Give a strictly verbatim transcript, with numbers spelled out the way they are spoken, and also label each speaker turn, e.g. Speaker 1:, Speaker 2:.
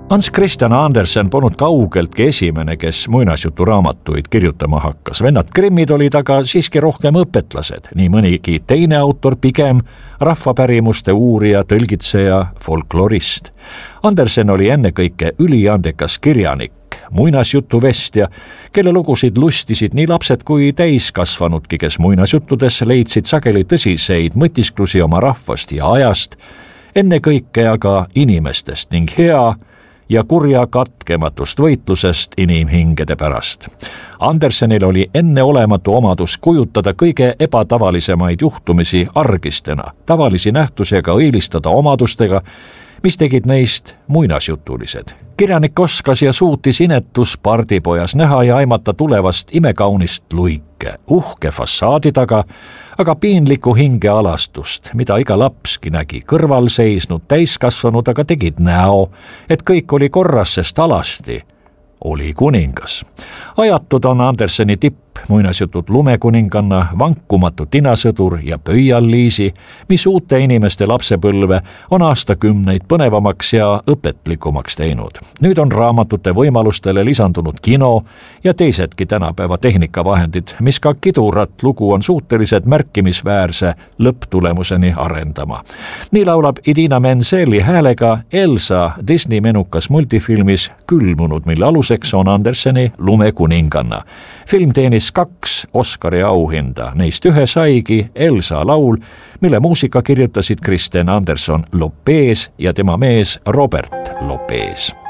Speaker 1: Hans Christian Andersen polnud kaugeltki esimene, kes muinasjuturaamatuid kirjutama hakkas. Vennad Grimmid olid aga siiski rohkem õpetlased, nii mõnigi teine autor pigem rahvapärimuste uurija, tõlgitseja, folklorist. Andersen oli ennekõike üliandekas kirjanik, muinasjutuvestja, kelle lugusid lustisid nii lapsed kui täiskasvanudki, kes muinasjuttudes leidsid sageli tõsiseid mõtisklusi oma rahvast ja ajast, ennekõike aga inimestest ning hea ja kurja katkematust võitlusest inimhingede pärast. Andersenil oli enneolematu omadus kujutada kõige ebatavalisemaid juhtumisi argistena, tavalisi nähtusega õilistada omadustega, mis tegid neist muinasjutulised. Kirjanik oskas ja suutis inetus pardipojas näha ja aimata tulevast imekaunist luike, uhke fassaadi taga, aga piinliku hingealastust, mida iga lapski nägi kõrval seisnud täiskasvanud, aga tegid näo, et kõik oli korras, sest alasti oli kuningas. Ajatud on Anderseni tipp muinasjutud Lumekuninganna, Vankumatu tinasõdur ja Pöial-Liisi, mis uute inimeste lapsepõlve on aastakümneid põnevamaks ja õpetlikumaks teinud. Nüüd on raamatute võimalustele lisandunud kino ja teisedki tänapäeva tehnikavahendid, mis ka kidurat lugu on suutelised märkimisväärse lõpptulemuseni arendama. Nii laulab Idina Menzelli häälega Elsa Disney menukas multifilmis Külmunud, mille aluseks on Anderseni Lumekuninganna. Film teenis kaks Oscari auhinda, neist ühe saigi Elsa laul, mille muusika kirjutasid Kristen Anderson Lopez ja tema mees Robert Lopez.